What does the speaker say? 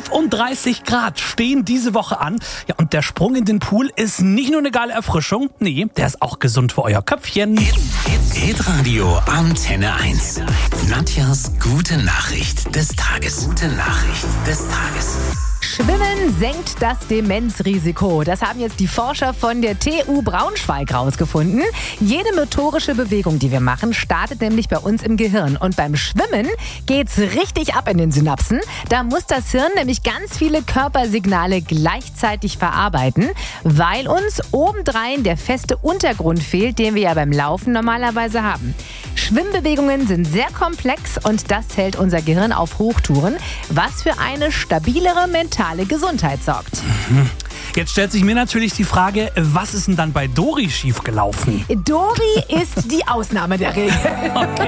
38 Grad stehen diese Woche an. Ja, und der Sprung in den Pool ist nicht nur eine geile Erfrischung, nee, der ist auch gesund für euer Köpfchen. Hitradio Antenne 1. Nadjas gute Nachricht des Tages. Gute Nachricht des Tages. Schwimmen senkt das Demenzrisiko. Das haben jetzt die Forscher von der TU Braunschweig rausgefunden. Jede motorische Bewegung, die wir machen, startet nämlich bei uns im Gehirn. Und beim Schwimmen geht's richtig ab in den Synapsen. Da muss das Hirn nämlich ganz viele Körpersignale gleichzeitig verarbeiten, weil uns obendrein der feste Untergrund fehlt, den wir ja beim Laufen normalerweise haben. Schwimmbewegungen sind sehr komplex und das hält unser Gehirn auf Hochtouren, was für eine stabilere mentale Gesundheit sorgt. Jetzt stellt sich mir natürlich die Frage, was ist denn dann bei Dori schiefgelaufen? Dori ist die Ausnahme der Regel. Okay.